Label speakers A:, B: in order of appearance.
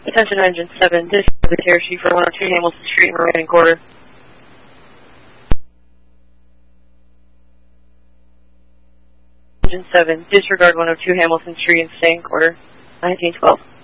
A: Attention Engine 7, disregard the tear sheet for 102 Hamilton Street and remaining quarter. Engine 7, disregard 102 Hamilton Street and stay in quarter. 1912.